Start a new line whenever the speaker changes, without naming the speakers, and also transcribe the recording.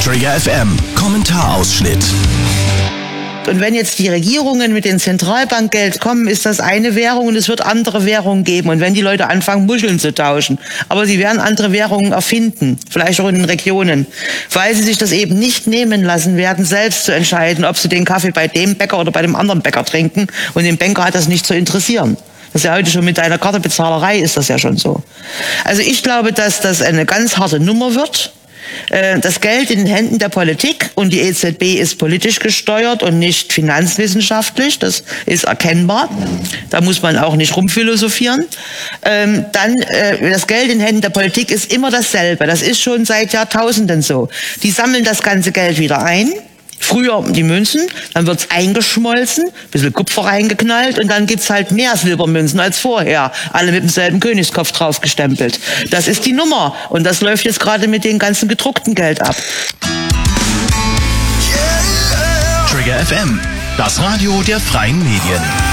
Trigger FM, Kommentarausschnitt.
Und wenn jetzt die Regierungen mit dem Zentralbankgeld kommen, ist das eine Währung und es wird andere Währungen geben. Und wenn die Leute anfangen, Muscheln zu tauschen, aber sie werden andere Währungen erfinden, vielleicht auch in den Regionen, weil sie sich das eben nicht nehmen lassen werden, selbst zu entscheiden, ob sie den Kaffee bei dem Bäcker oder bei dem anderen Bäcker trinken. Und den Banker hat das nicht zu interessieren. Das ist ja heute schon mit einer Kartebezahlerei ist das ja schon so. Also ich glaube, dass das eine ganz harte Nummer wird. Das Geld in den Händen der Politik und die EZB ist politisch gesteuert und nicht finanzwissenschaftlich, das ist erkennbar. Da muss man auch nicht rumphilosophieren. Das Geld in den Händen der Politik ist immer dasselbe, das ist schon seit Jahrtausenden so. Die sammeln das ganze Geld wieder ein. Früher die Münzen, dann wird's eingeschmolzen, ein bisschen Kupfer reingeknallt und dann gibt's halt mehr Silbermünzen als vorher. Alle mit demselben Königskopf drauf gestempelt. Das ist die Nummer und das läuft jetzt gerade mit dem ganzen gedruckten Geld ab.
Trigger FM, das Radio der freien Medien.